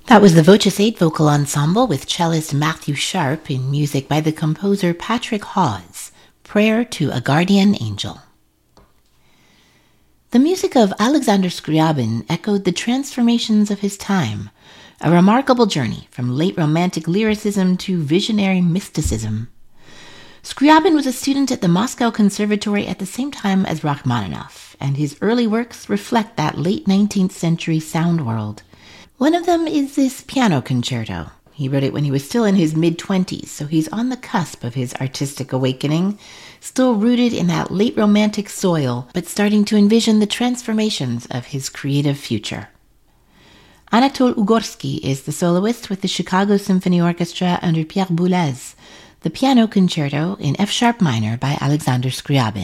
That was the Voces 8 vocal ensemble with cellist Matthew Sharp in music by the composer Patrick Hawes, Prayer to a Guardian Angel. The music of Alexander Scriabin echoed the transformations of his time, a remarkable journey from late Romantic lyricism to visionary mysticism. Scriabin was a student at the Moscow Conservatory at the same time as Rachmaninoff, and his early works reflect that late 19th century sound world. One of them is this piano concerto. He wrote it when he was still in his mid-20s, so he's on the cusp of his artistic awakening, still rooted in that late Romantic soil, but starting to envision the transformations of his creative future. Anatol Ugorsky is the soloist with the Chicago Symphony Orchestra under Pierre Boulez, the piano concerto in F-sharp minor by Alexander Scriabin.